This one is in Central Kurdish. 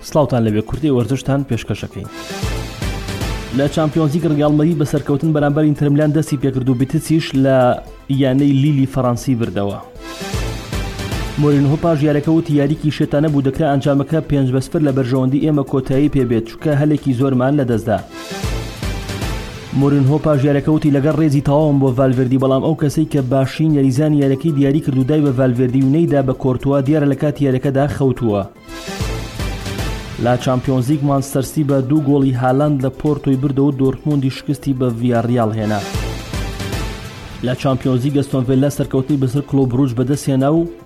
سلااوان لەبێ کوردی وەرزشتان پێشکەشەکەین. لە چامپیۆنز لیگ ڕیال مەدرید بە سەرکەوتن بەرامبەر ئینتر میلان دەستی پێکرد و بیتسیش لە یانەی لیلی فەڕەنسی بردەوە. مورینهۆ پاش یاریەکە وتی یاریکی شێتانە بوو دەکرا ئەنجامەکە 5-0 لە بەرژەوەندی ئێمە کۆتایی پێبێت چونکە هەلێکی زۆرمان لەدەستدا. مورینهۆ پاش یاریەکە وتی لەگەڵ ڕێزی تەواوم بۆ ڤالڤێردی، بەڵام ئەو کەسەی کە باشترین یاریزانی یاریەکەی دیاری کرد و دای بە ڤالڤێردی و نەیدا بە کۆرتوا دیارە لە کاتی یاریەکەدا خەوتووە. لا چامپیۆنز لیگ مانچستەر سیتی بە 2 گۆڵی هالاند لە پۆرتۆی بردەوە و دۆرتموندی شکستی بە ڤیاڕیال هێنا. لە چامپیۆنز لیگ ئەستۆن ڤیلا سەرکەوتنی بەسەر کلۆب ڕوژ بەدەستهێنا و